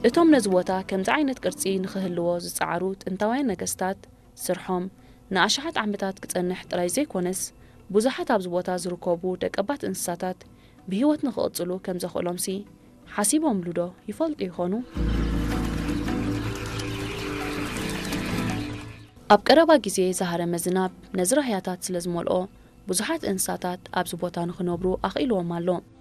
እቶም ነዚ ቦታ ከምዚ ዓይነት ቅርጺ ንኽህልዎ ዝጸዓሩ ጥንታውያን ነገስታት ስርሖም ንኣሽሓት ዓመታት ክጸንሕ ጥራይ ዘይኮነስ ብዙሓት ኣብዚ ቦታ ዝርከቡ ደቀባት እንስሳታት ብህይወት ንኽቕጽሉ ከም ዘኽእሎምሲ ሓሲቦምሉ ዶ ይፈልጡ ይኾኑ? ኣብ ቀረባ ግዜ ዝሃረመ ዝናብ ነዚ ራህያታት ስለ ዝመልኦ ብዙሓት እንስሳታት ኣብዚ ቦታ ንኽነብሩ ኣኽኢልዎም ኣሎ።